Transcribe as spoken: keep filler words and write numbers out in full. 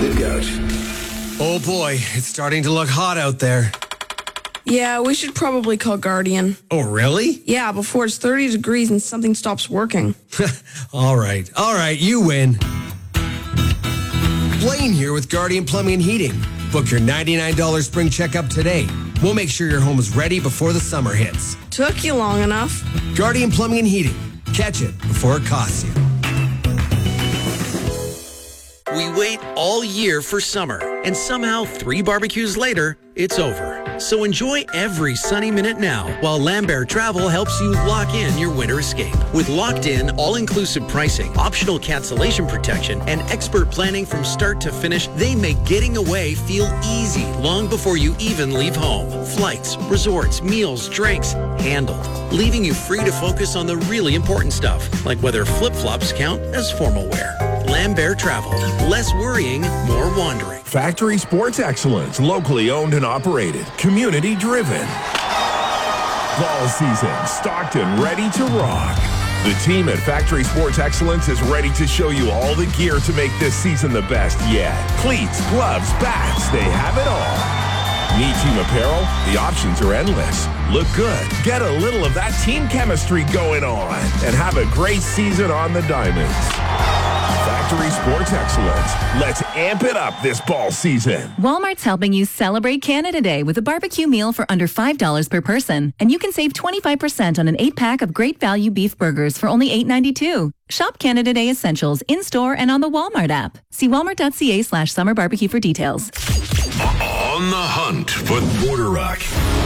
The Goat. Oh boy, it's starting to look hot out there. Yeah, we should probably call Guardian. Oh, really? Yeah, before it's thirty degrees and something stops working. All right, all right, you win. Blaine here with Guardian Plumbing and Heating. Book your ninety-nine dollars spring checkup today. We'll make sure your home is ready before the summer hits. Took you long enough. Guardian Plumbing and Heating. Catch it before it costs you. We wait all year for summer, and somehow three barbecues later, it's over. So enjoy every sunny minute now while Lambert Travel helps you lock in your winter escape. With locked-in, all-inclusive pricing, optional cancellation protection, and expert planning from start to finish, they make getting away feel easy long before you even leave home. Flights, resorts, meals, drinks, handled, leaving you free to focus on the really important stuff, like whether flip-flops count as formal wear. Lambert Travel. Less worrying, more wandering. Factory Sports Excellence. Locally owned and operated. Community driven. Fall season. Stockton ready to rock. The team at Factory Sports Excellence is ready to show you all the gear to make this season the best yet. Cleats, gloves, bats, they have it all. Need team apparel? The options are endless. Look good. Get a little of that team chemistry going on. And have a great season on the diamonds. Factory Sports Excellence. Let's amp it up this fall season. Walmart's helping you celebrate Canada Day with a barbecue meal for under five dollars per person. And you can save twenty-five percent on an eight-pack of great value beef burgers for only eight ninety-two. Shop Canada Day essentials in-store and on the Walmart app. See walmart.ca slash summer barbecue for details. On the hunt for Border Rock.